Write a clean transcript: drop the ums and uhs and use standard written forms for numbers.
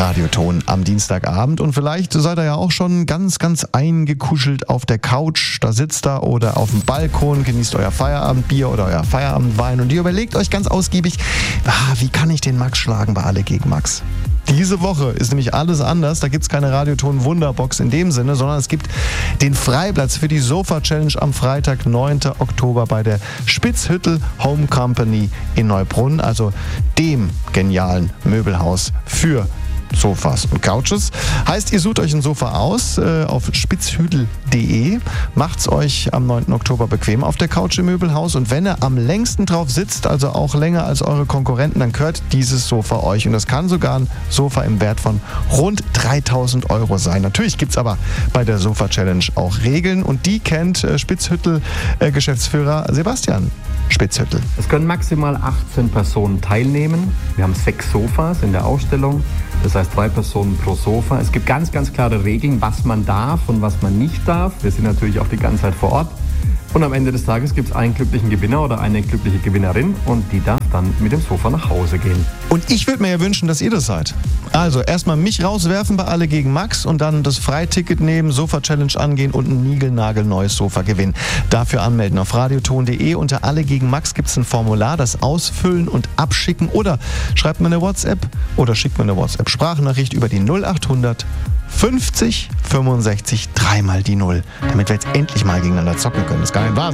Radioton am Dienstagabend. Und vielleicht seid ihr ja auch schon ganz, ganz eingekuschelt auf der Couch. Da sitzt ihr oder auf dem Balkon, genießt euer Feierabendbier oder euer Feierabendwein und ihr überlegt euch ganz ausgiebig, wie kann ich den Max schlagen bei Alle gegen Max? Diese Woche ist nämlich alles anders. Da gibt es keine Radioton-Wunderbox in dem Sinne, sondern es gibt den Freiplatz für die Sofa-Challenge am Freitag, 9. Oktober bei der Spitzhüttel Home Company in Neubrunn, also dem genialen Möbelhaus für Sofas und Couches. Heißt, ihr sucht euch ein Sofa aus auf spitzhüttel.de, macht's euch am 9. Oktober bequem auf der Couch im Möbelhaus und wenn ihr am längsten drauf sitzt, also auch länger als eure Konkurrenten, dann gehört dieses Sofa euch und das kann sogar ein Sofa im Wert von rund 3.000 € sein. Natürlich gibt's aber bei der Sofa-Challenge auch Regeln und die kennt Spitzhüttel-Geschäftsführer Sebastian Spitzhüttel. Es können maximal 18 Personen teilnehmen. Wir haben 6 Sofas in der Ausstellung. Das heißt 3 Personen pro Sofa. Es gibt ganz, ganz klare Regeln, was man darf und was man nicht darf. Wir sind natürlich auch die ganze Zeit vor Ort. Und am Ende des Tages gibt es einen glücklichen Gewinner oder eine glückliche Gewinnerin und die darf dann mit dem Sofa nach Hause gehen. Und ich würde mir ja wünschen, dass ihr das seid. Also erstmal mich rauswerfen bei Alle gegen Max und dann das Freiticket nehmen, Sofa-Challenge angehen und ein niegelnagelneues Sofa gewinnen. Dafür anmelden auf radioton.de. Unter Alle gegen Max gibt es ein Formular, das ausfüllen und abschicken oder schreibt mir eine WhatsApp oder schickt mir eine WhatsApp-Sprachnachricht über die 0800 50 65 3 mal die 0, damit wir jetzt endlich mal gegeneinander zocken können. Das ist gar nicht wahr.